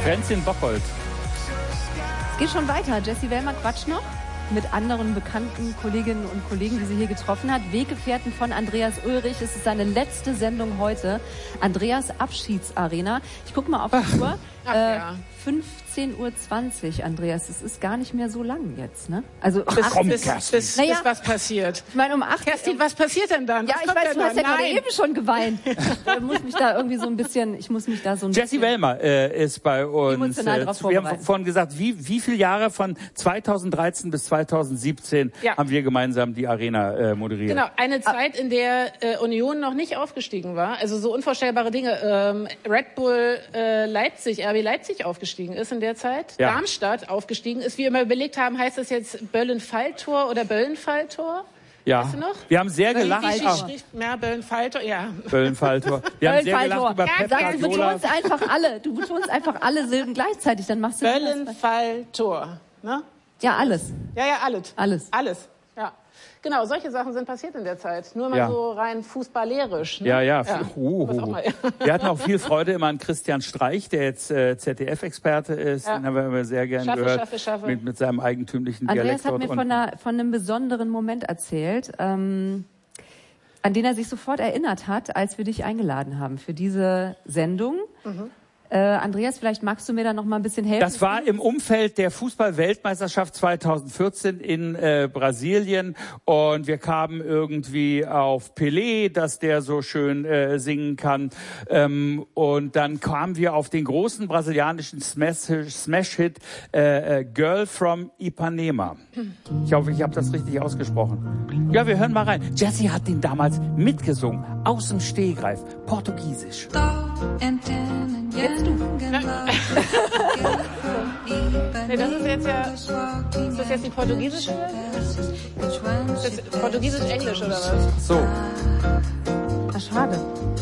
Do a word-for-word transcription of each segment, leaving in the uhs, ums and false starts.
Fränzchen Bocholt. Es geht schon weiter. Jessie Wellmer quatscht noch mit anderen bekannten Kolleginnen und Kollegen, die sie hier getroffen hat. Weggefährten von Andreas Ulrich. Es ist seine letzte Sendung heute. Andreas Abschiedsarena. Ich gucke mal auf die Uhr. Ach, äh, ja. fünfzehn Uhr zwanzig, Andreas. Es ist gar nicht mehr so lang jetzt, ne? Also bis, acht, bis, bis, bis, naja, bis was passiert. Ich meine, um acht. Kerstin, was passiert denn dann? Ja, was ich kommt weiß, denn du hast ja dann? gerade Nein. eben schon geweint. Ich muss mich da irgendwie so ein bisschen, ich muss mich da so ein Jessie bisschen Wellmer äh, ist bei uns. emotional Äh, drauf wir haben vorbereitet. vorhin gesagt, wie, wie viele Jahre von zweitausenddreizehn bis zweitausendsiebzehn Ja. haben wir gemeinsam die Arena äh, moderiert. Genau, eine Zeit, in der äh, Union noch nicht aufgestiegen war. Also so unvorstellbare Dinge. Ähm, Red Bull äh, Leipzig, R B Leipzig aufgestiegen ist in der Zeit. Ja. Darmstadt aufgestiegen ist. Wie wir immer überlegt haben, heißt das jetzt Böllen-Falltor oder Böllen-Falltor? Ja, Weißt du noch? wir haben sehr gelacht. Wie Auch schrift ja, Böllen-Falltor, ja. Böllen-Falltor. Wir haben sehr Böllen-Falltor. gelacht über Ja, Pep sag, du Guardiola. betonst einfach alle. Du betonst einfach alle Silben gleichzeitig. Dann machst du Böllen-Falltor. Ne? ja alles. Ja, ja, alles. Alles. Alles, ja. Genau, solche Sachen sind passiert in der Zeit. Nur mal Ja. so rein fußballerisch. Ne? Ja, ja. ja. Uh, Was auch uh. mal. Wir hatten auch viel Freude immer an Christian Streich, der jetzt äh, Z D F-Experte ist. Ja. Den haben wir immer sehr gern Schaffe, gehört. schaffe, schaffe. Mit, mit seinem eigentümlichen Andreas Dialekt hat dort mir von, unten. einer, von einem besonderen Moment erzählt, ähm, an den er sich sofort erinnert hat, als wir dich eingeladen haben für diese Sendung. Mhm. Äh, Andreas, vielleicht magst du mir da noch mal ein bisschen helfen. Das war im Umfeld der Fußball-Weltmeisterschaft zweitausendvierzehn in äh, Brasilien und wir kamen irgendwie auf Pelé, dass der so schön äh, singen kann, ähm, und dann kamen wir auf den großen brasilianischen Smash- Smash-Hit äh, äh, Girl from Ipanema. Ich hoffe, ich habe das richtig ausgesprochen. Ja, wir hören mal rein. Jessie hat den damals mitgesungen, aus dem Stegreif, portugiesisch. Jetzt du. Nee, das ist jetzt ja, ist das jetzt die portugiesische? Ist das portugiesisch-englisch oder was? So. Ach, schade.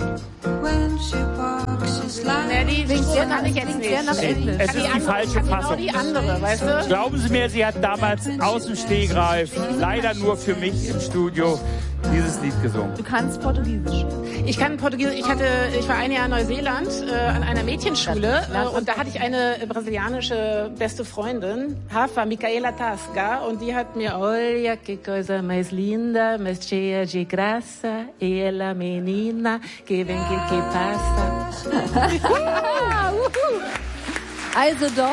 Nee, die Klingt Strophe sehr kann ich jetzt klingt nicht. sehr nach Englisch. Es Kann ist die andere- falsche kann Fassung. Genau die andere, weißt du? Glauben Sie mir, sie hat damals aus dem Stegreif, leider nur für mich im Studio, dieses Lied gesungen. Du kannst Portugiesisch. Ich kann Portugiesisch. Ich hatte, ich war ein Jahr in Neuseeland äh, an einer Mädchenschule äh, und da hatte ich eine brasilianische beste Freundin, Rafa Micaela Tasca, und die hat mir Olha que coisa mais linda, mais cheia de graça, ela menina que vem que que passa. Also doch.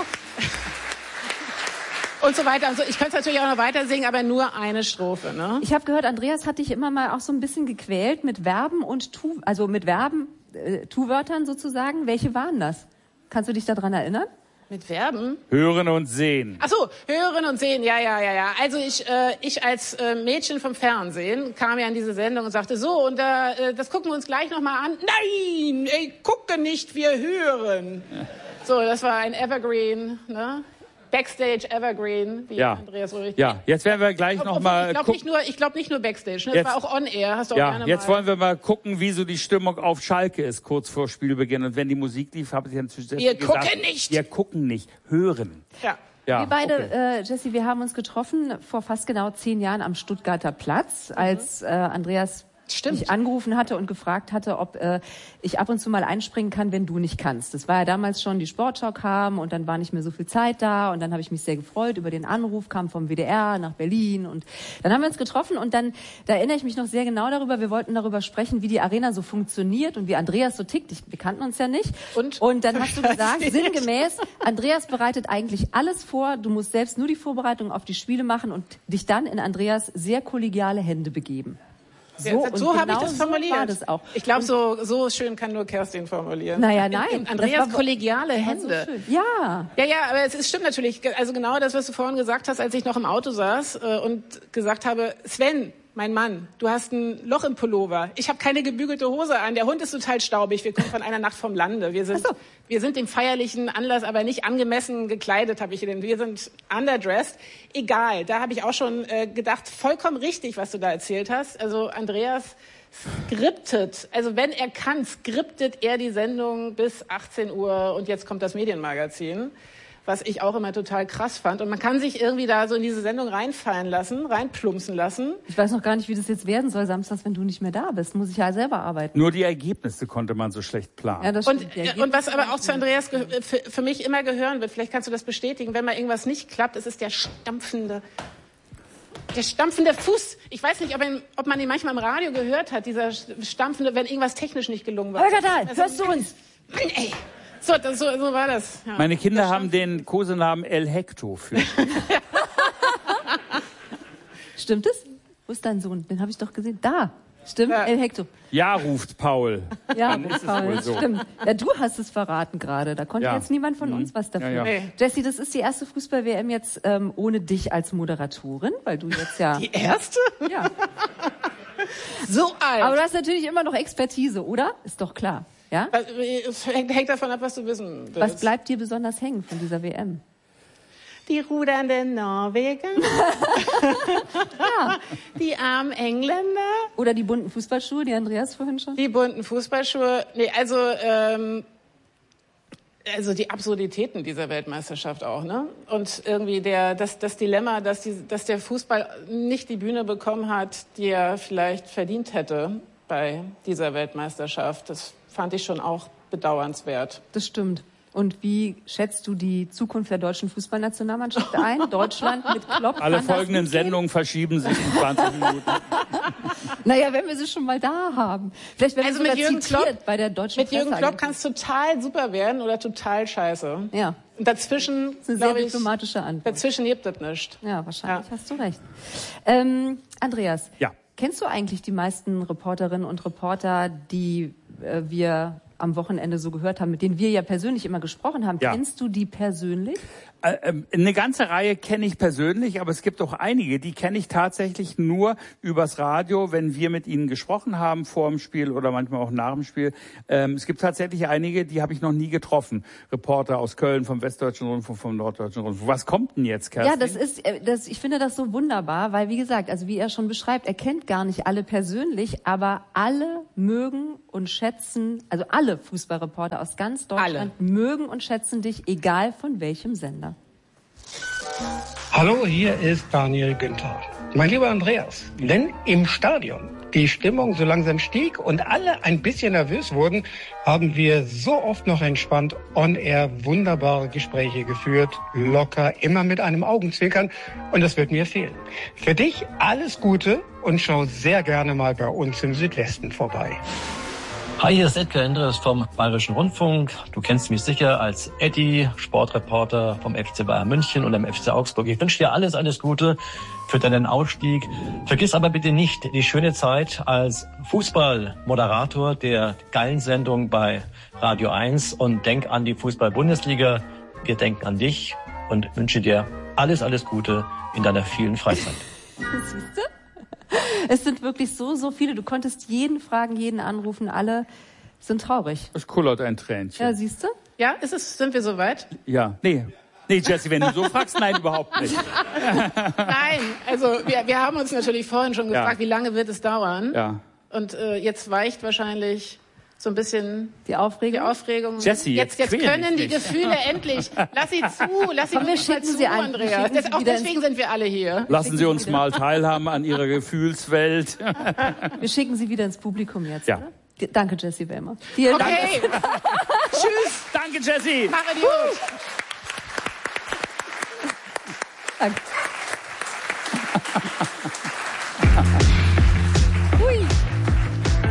Und so weiter. Also ich könnte es natürlich auch noch weiter singen, aber nur eine Strophe, ne? Ich habe gehört, Andreas hat dich immer mal auch so ein bisschen gequält mit Verben und Tu, also mit Verben, äh, Tu-Wörtern sozusagen. Welche waren das? Kannst du dich daran erinnern? Mit Verben? Hören und sehen. Ach so, hören und sehen, ja, ja, ja, ja. Also ich, äh, ich als äh, Mädchen vom Fernsehen kam ja in diese Sendung und sagte, so, und äh, das gucken wir uns gleich nochmal an. Nein, ey, gucke nicht, wir hören. So, das war ein Evergreen, ne? Backstage Evergreen, wie Ja. Andreas Ulrich. Ja, jetzt werden wir gleich noch mal Ich glaube nicht nur, ich glaube nicht nur Backstage, ne? Das Jetzt- war auch on air, hast du auch Ja, gerne jetzt mal. wollen wir mal gucken, wie so die Stimmung auf Schalke ist, kurz vor Spielbeginn. Und wenn die Musik lief, habe ich dann zu Jessie Wir gesagt, gucken nicht. Wir gucken nicht, hören. Ja. Ja, Wir beide, okay. äh, Jessie, wir haben uns getroffen vor fast genau zehn Jahren am Stuttgarter Platz, als äh, Andreas Stimmt. mich angerufen hatte und gefragt hatte, ob äh, ich ab und zu mal einspringen kann, wenn du nicht kannst. Das war ja damals schon, die Sportschau kam und dann war nicht mehr so viel Zeit da und dann habe ich mich sehr gefreut über den Anruf, kam vom W D R nach Berlin und dann haben wir uns getroffen und dann, da erinnere ich mich noch sehr genau darüber, wir wollten darüber sprechen, wie die Arena so funktioniert und wie Andreas so tickt. Ich, wir kannten uns ja nicht. Und? Und dann hast du gesagt, sinngemäß, Andreas bereitet eigentlich alles vor, du musst selbst nur die Vorbereitung auf die Spiele machen und dich dann in Andreas sehr kollegiale Hände begeben. So, So, ja, und so habe ich genau das so formuliert. war das auch. Ich glaube, so, so schön kann nur Kerstin formulieren. Naja, nein. In, in Andreas Das war- kollegiale war so Hände. schön. Ja. Ja, ja, aber es ist, stimmt natürlich. Also genau das, was du vorhin gesagt hast, als ich noch im Auto saß äh, und gesagt habe, Sven, mein Mann, du hast ein Loch im Pullover. Ich habe keine gebügelte Hose an. Der Hund ist total staubig. Wir kommen von einer Nacht vom Lande. Wir sind, Ach so. wir sind dem feierlichen Anlass aber nicht angemessen gekleidet, habe ich denn. Wir sind underdressed. Egal, da habe ich auch schon äh, gedacht, vollkommen richtig, was du da erzählt hast. Also Andreas skriptet, also wenn er kann, skriptet er die Sendung bis achtzehn Uhr und jetzt kommt das Medienmagazin. was ich auch immer total krass fand. Und man kann sich irgendwie da so in diese Sendung reinfallen lassen, reinplumpsen lassen. Ich weiß noch gar nicht, wie das jetzt werden soll, samstags, wenn du nicht mehr da bist. Muss ich ja selber arbeiten. Nur die Ergebnisse konnte man so schlecht planen. Ja, das und, stimmt, und was aber auch zu Andreas für, für mich immer gehören wird, vielleicht kannst du das bestätigen, wenn mal irgendwas nicht klappt, es ist der stampfende, der stampfende Fuß. Ich weiß nicht, ob, ihn, ob man ihn manchmal im Radio gehört hat, dieser stampfende, wenn irgendwas technisch nicht gelungen war. Holger Dahl, also, hörst du uns? Mann, ey. So, das, so, so war das. Ja. Meine Kinder das haben den Kosenamen El Hecto für. Stimmt es? Wo ist dein Sohn? Den habe ich doch gesehen. Da. Stimmt, ja. El Hecto. Ja, ruft Paul. Ja, Dann ist Paul, es wohl so. Stimmt. Ja, du hast es verraten gerade. Da konnte ja. jetzt niemand von uns was dafür. Ja, ja. Nee. Jessie, das ist die erste Fußball-W M jetzt ähm, ohne dich als Moderatorin, weil du jetzt ja... Die erste? Ja. So alt. Aber du hast natürlich immer noch Expertise, oder? Ist doch klar. Ja? Es hängt, hängt davon ab, was du wissen willst. Was bleibt dir besonders hängen von dieser W M? Die rudernden Norweger. Ja. Die armen Engländer. Oder die bunten Fußballschuhe, die Andreas vorhin schon? Die bunten Fußballschuhe. Nee, also, ähm, also die Absurditäten dieser Weltmeisterschaft auch, ne? Und irgendwie der, das, das Dilemma, dass, die, dass der Fußball nicht die Bühne bekommen hat, die er vielleicht verdient hätte bei dieser Weltmeisterschaft. Das fand ich schon auch bedauernswert. Das stimmt. Und wie schätzt du die Zukunft der deutschen Fußballnationalmannschaft ein? Deutschland mit Klopp? Alle folgenden Sendungen verschieben sich in zwanzig Minuten. Naja, wenn wir sie schon mal da haben. Vielleicht werden also wir mit Jürgen Klopp bei der deutschen Mit Jürgen Klopp kann es total super werden oder total scheiße. Ja. Und dazwischen, das ist eine sehr ich, diplomatische Antwort. Dazwischen lebt das nicht. Ja, wahrscheinlich Ja. hast du recht. Ähm, Andreas, Ja. Kennst du eigentlich die meisten Reporterinnen und Reporter, die äh, wir am Wochenende so gehört haben, mit denen wir ja persönlich immer gesprochen haben? Ja. Kennst du die persönlich? Äh, eine ganze Reihe kenne ich persönlich, aber es gibt auch einige, die kenne ich tatsächlich nur übers Radio, wenn wir mit ihnen gesprochen haben vor dem Spiel oder manchmal auch nach dem Spiel. Ähm, es gibt tatsächlich einige, die habe ich noch nie getroffen. Reporter aus Köln, vom Westdeutschen Rundfunk, vom Norddeutschen Rundfunk. Was kommt denn jetzt, Kerstin? Ja, das ist, äh, das, ich finde das so wunderbar, weil wie gesagt, also wie er schon beschreibt, er kennt gar nicht alle persönlich, aber alle mögen und schätzen, also alle Fußballreporter aus ganz Deutschland alle. mögen und schätzen dich, egal von welchem Sender. Hallo, hier ist Daniel Günther. Mein lieber Andreas, wenn im Stadion die Stimmung so langsam stieg und alle ein bisschen nervös wurden, haben wir so oft noch entspannt on-air wunderbare Gespräche geführt, locker, immer mit einem Augenzwinkern, und das wird mir fehlen. Für dich alles Gute und schau sehr gerne mal bei uns im Südwesten vorbei. Hi, hier ist Edgar Endres vom Bayerischen Rundfunk. Du kennst mich sicher als Eddie, Sportreporter vom F C Bayern München und dem F C Augsburg. Ich wünsche dir alles, alles Gute für deinen Ausstieg. Vergiss aber bitte nicht die schöne Zeit als Fußballmoderator der geilen Sendung bei Radio eins und denk an die Fußball-Bundesliga. Wir denken an dich und wünsche dir alles, alles Gute in deiner vielen Freizeit. Siehst du? Es sind wirklich so, so viele. Du konntest jeden fragen, jeden anrufen. Alle sind traurig. Es kullert ein Tränchen. Ja, siehst du? Ja, ist es, sind wir soweit? Ja, nee. Nee, Jessie, wenn du so fragst, nein, überhaupt nicht. Nein, also wir, wir haben uns natürlich vorhin schon gefragt, Ja. wie lange wird es dauern? Ja. Und äh, jetzt weicht wahrscheinlich so ein bisschen Die Aufregung. die Aufregung. Jessie, jetzt, jetzt jetzt quäl können dich die nicht. Gefühle endlich. Lass sie zu, lass sie Komm, wir wirklich mal schicken zu, sie an. Wir Andreas. schicken Das, sie auch wieder deswegen sind wir alle hier. Lassen Sie uns mal teilhaben an Ihrer Gefühlswelt. Wir schicken sie wieder ins Publikum jetzt. Ja. Oder? D- Danke, Jessie Wellmer. Vielen Okay, tschüss, Danke, Jessie. mach Idiot. Dank. Danke.